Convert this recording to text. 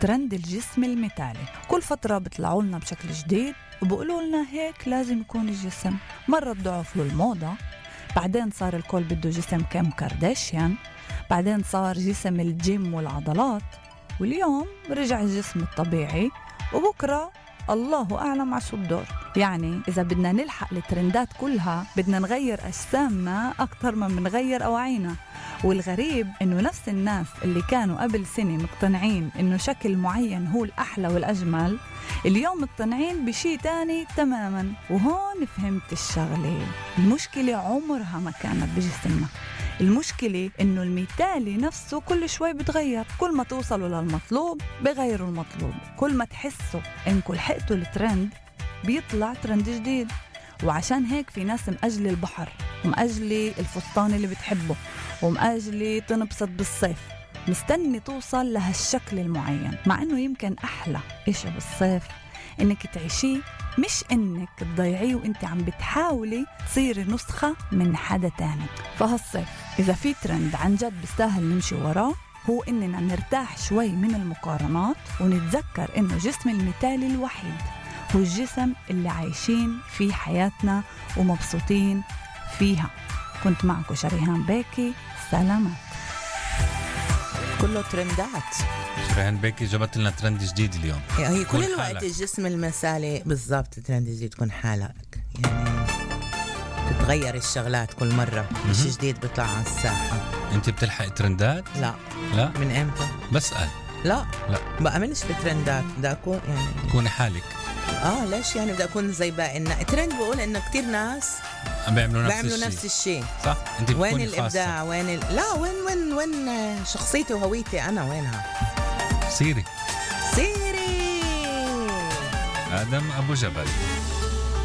ترند الجسم المثالي. كل فترة بيطلعوا لنا بشكل جديد وبقولوا لنا هيك لازم يكون الجسم. مرة ضعف له الموضة، بعدين صار الكل بده جسم كيم كارداشيان، بعدين صار جسم الجيم والعضلات، واليوم رجع الجسم الطبيعي، وبكرة الله أعلم على شو الدور. يعني إذا بدنا نلحق الترندات كلها بدنا نغير أجسامنا أكتر ما بنغير أواعينا. والغريب إنه نفس الناس اللي كانوا قبل سنة مقتنعين إنه شكل معين هو الأحلى والأجمل اليوم مقتنعين بشي تاني تماما. وهون فهمت الشغلة، المشكلة عمرها ما كانت بجسمنا، المشكلة إنه المثالي نفسه كل شوي بتغير. كل ما توصلوا للمطلوب بغيروا المطلوب، كل ما تحسوا إنكم لحقتوا الترند بيطلع ترند جديد. وعشان هيك في ناس مأجلي البحر ومأجلي الفستان اللي بتحبه ومأجلي تنبسط بالصيف، مستني توصل لهالشكل المعين، مع إنه يمكن أحلى إشي بالصيف إنك تعيشيه، مش إنك تضيعيه وإنت عم بتحاولي تصيري نسخة من حدا تاني. فهالصيف إذا في ترند عن جد بيستاهل نمشي وراه هو إننا نرتاح شوي من المقارنات ونتذكر إنه جسم المثالي الوحيد هو الجسم اللي عايشين فيه حياتنا ومبسوطين فيها. كنت معكم شريهان بيكي، سلامات. كله ترندات. شريهان بيكي جابت لنا ترند جديد اليوم. هي كل الوقت الجسم المثالي بالضبط. ترند جديد تكون حالك، يعني تتغير الشغلات كل مرة، مش جديد بيطلع على الساحة. انت بتلحق ترندات؟ لا. من امتى؟ بسأل. لا بأمنش بترندات، بدي أكون يعني تكوني حالك. ليش يعني بدي أكون زي باقي الناس؟ ترند بقول إنه كتير ناس بيعملوا نفس الشيء. صح. انت وين الإبداع؟ لا وين شخصيتي وهويتي أنا وينها؟ سيري آدم أبو جبل.